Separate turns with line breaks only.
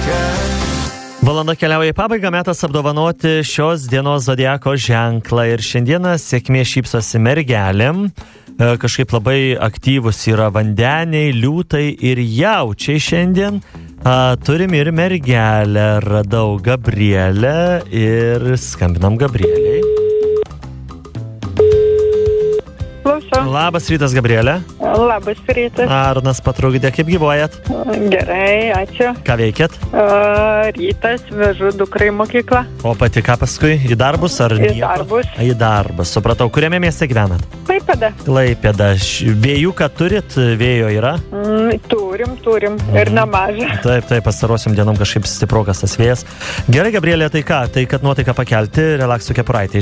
Valanda keliauja į pabaigą, metas apdovanoti šios dienos zodiako ženklą. Ir šiandieną sėkmė šypsosi mergelėm. Kažkaip labai aktyvus yra vandeniai, liūtai ir jaučiai šiandien. Turim ir mergelę, radau Gabrielę ir skambinam Gabrieliai.
Klauso.
Labas rytas, Gabrielė.
Labas rytas.
Arnas Patrugdė, kaip gyvuojat?
Gerai, ačiū.
Ką veikėt?
Rytas vežu dukrą į mokyklą.
O pati ką paskui? Į darbus ar
Į
nieko?
darbus.
Į darbus, supratau. Kuriame mieste gyvenat?
Klaipėda.
Klaipėda. Vėjuką turit? Vėjo yra?
Turim. Ir nemažą.
Taip, pastarosiam dienom kažkaip stiprokas tas vėjas. Gerai, Gabrielė, tai ką? Tai kad nuotaiką pakelti, relaksų kepuraitė